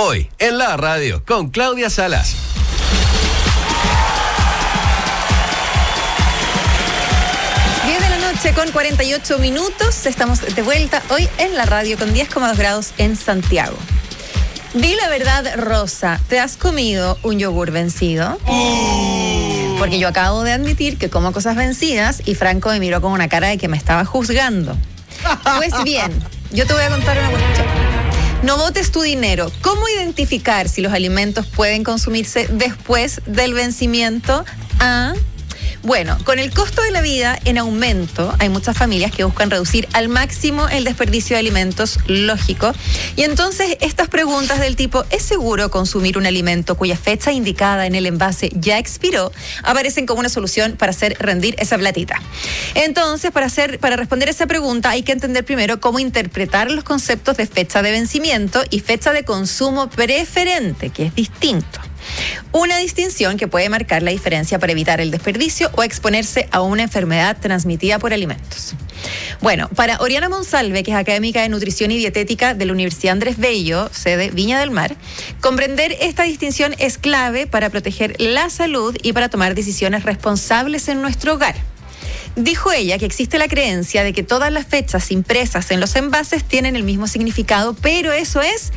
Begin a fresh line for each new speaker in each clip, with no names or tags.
Hoy, en la radio, con Claudia Salas.
Con 48 minutos, estamos de vuelta hoy en la radio con 10,2 grados en Santiago. Di la verdad, Rosa, ¿te has comido un yogur vencido? Porque yo acabo de admitir que como cosas vencidas y Franco me miró con una cara de que me estaba juzgando. Pues bien, yo te voy a contar una cuestión. No botes tu dinero. ¿Cómo identificar si los alimentos pueden consumirse después del vencimiento? Bueno, con el costo de la vida en aumento, hay muchas familias que buscan reducir al máximo el desperdicio de alimentos, lógico. Y entonces estas preguntas del tipo, ¿es seguro consumir un alimento cuya fecha indicada en el envase ya expiró? Aparecen como una solución para hacer rendir esa platita. Entonces, para responder esa pregunta hay que entender primero cómo interpretar los conceptos de fecha de vencimiento y fecha de consumo preferente, que es distinto. Una distinción que puede marcar la diferencia para evitar el desperdicio o exponerse a una enfermedad transmitida por alimentos. Bueno, para Oriana Monsalve, que es académica de Nutrición y Dietética de la Universidad Andrés Bello, sede Viña del Mar, comprender esta distinción es clave para proteger la salud y para tomar decisiones responsables en nuestro hogar. Dijo ella que existe la creencia de que todas las fechas impresas en los envases tienen el mismo significado, pero eso es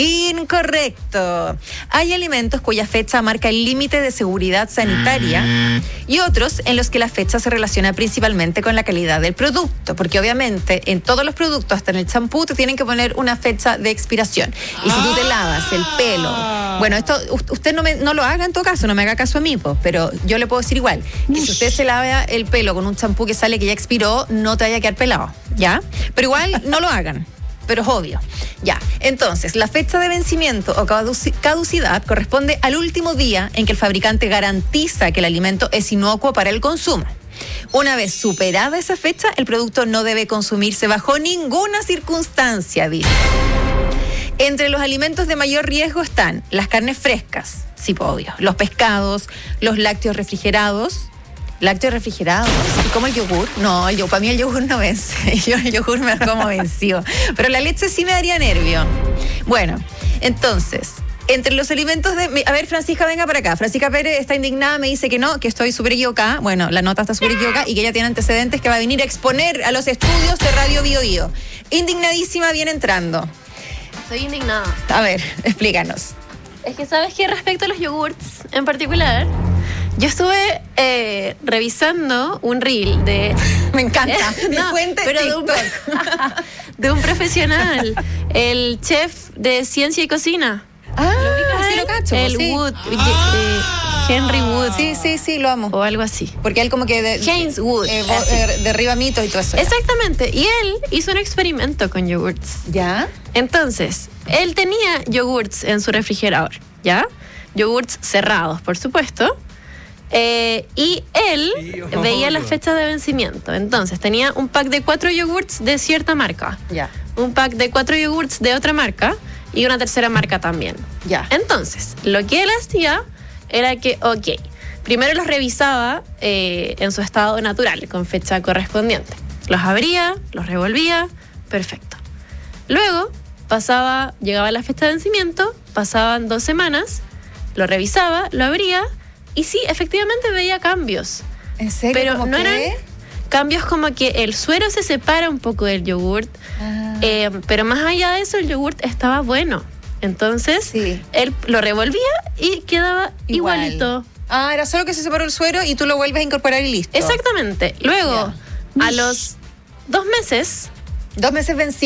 incorrecto. Hay alimentos cuya fecha marca el límite de seguridad sanitaria y otros en los que la fecha se relaciona principalmente con la calidad del producto, porque obviamente en todos los productos, hasta en el champú, te tienen que poner una fecha de expiración. Y si tú te lavas el pelo, bueno, esto usted no lo haga en todo caso, no me haga caso a mí, pero yo le puedo decir igual, que si usted se lava el pelo con un champú que sale que ya expiró, no te vaya a quedar pelado, ¿ya? Pero igual no lo hagan. Pero es obvio. Ya, entonces, la fecha de vencimiento o caducidad corresponde al último día en que el fabricante garantiza que el alimento es inocuo para el consumo. Una vez superada esa fecha, el producto no debe consumirse bajo ninguna circunstancia, dice. Entre los alimentos de mayor riesgo están las carnes frescas, sí, obvio, los pescados, los lácteos refrigerados. ¿Lácteos refrigerados? ¿Y como el yogur? No, para mí el yogur no vence. Yo el yogur me lo como vencido. Pero la leche sí me daría nervio. Bueno, entonces, entre los alimentos de... A ver, Francisca, venga para acá. Francisca Pérez está indignada, me dice que no, que estoy súper equivocada. Bueno, la nota está súper equivocada y que ella tiene antecedentes que va a venir a exponer a los estudios de Radio Bio Bio. Indignadísima, viene entrando.
Estoy indignada.
A ver, explícanos.
Es que, ¿sabes qué? Respecto a los yogurts en particular... Yo estuve revisando un reel de...
Me encanta. Mi fuente
pero
TikTok.
de un profesional, el chef de Ciencia y Cocina.
Sí lo cacho.
El
sí.
Wood, Henry Wood.
Sí, lo amo.
O algo así.
Porque él como que...
James Wood.
Derriba mitos y todo eso.
Exactamente. Y él hizo un experimento con yogurts.
¿Ya?
Entonces, él tenía yogurts en su refrigerador, ¿ya? Yogurts cerrados, por supuesto. Y él veía la fecha de vencimiento. Entonces tenía un pack de 4 yogurts de cierta marca, un pack de 4 yogurts de otra marca y una tercera marca también. Entonces lo que él hacía era que, primero los revisaba en su estado natural con fecha correspondiente. Los abría, los revolvía, perfecto. Luego llegaba la fecha de vencimiento, pasaban 2 semanas, lo revisaba, lo abría. Y sí, efectivamente veía cambios.
¿En serio?
Pero no eran cambios como que el suero se separa un poco del yogurt. Pero más allá de eso, el yogurt estaba bueno. Entonces, él lo revolvía y quedaba igualito.
Era solo que se separó el suero y tú lo vuelves a incorporar y listo.
Exactamente. Luego, a los 2 meses...
2 meses vencidos.